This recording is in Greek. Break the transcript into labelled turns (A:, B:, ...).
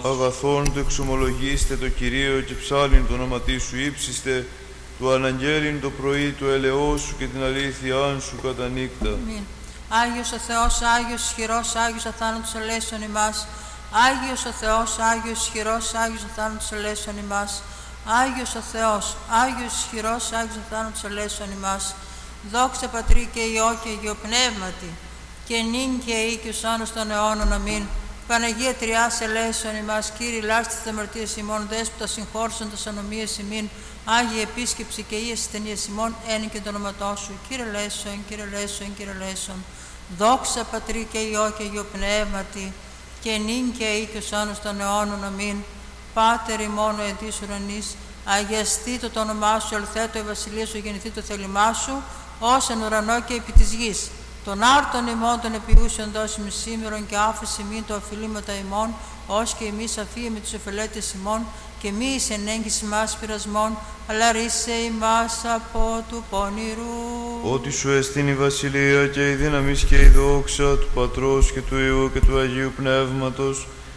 A: Αγαθόν το εξομολογήστε το Κυρίο και ψάλιν το όνομα σου ύψιστε, του αναγγέλιν το πρωί του ελεός σου και την αλήθειά σου κατά νύχτα.
B: Αμήν. Άγιος ο Θεός, Άγιος ισχυρός, Άγιος αθάνατος ελέησον ημάς. Άγιος ο Θεός, Άγιος ισχυρός, Άγιος αθάνατος ελέησον ημάς. Άγιος ο Θεός, Άγιος ισχυρός, Άγιος αθάνατος ελέησον ημάς. Δόξα Πατρί και Υιό και Αγίο Πνεύματι, και νυν και ή και ως αιώνος των αιώνων. Αμήν. Παναγία Τριάς ελέησον ημάς. Κύριε λάστη τα αμαρτίας ημών, δέσποτα συγχώρησον τας ανομίες ημίν. Άγιε επίσκεψη και ίες ασθενείες ημών, ένι και το όνοματό σου. Κύριε ελέησον, Κύριε ελέησον, Κύριε ελέησον. Δόξα Πατρί και Υιό και Αγίο Πνεύματι, και νυν και ή και ως αιώνος των αιώνων. Αμήν. Πάτερ ημών ο εν της ουρανής, αγιαστήτω το όνομά σου, ελθέτω η βασιλεία σου, γεννηθεί το θέλημά σου, ως εν ουρανό και επί της γης. Τον άρτον ημών των επιούσιων δώσιμη σήμερον και άφηση μην το οφειλήματα ημών, ως και εμείς αφίεμοι τους οφελέτες ημών, και μη εις ενέγγιση μας πειρασμών, αλλά ρίσε ημάς από του πονηρού.
A: Ότι σου εστίν η βασιλεία και η δύναμις και η δόξα του Πατρός και του Υιού και του Αγίου Πνεύματος,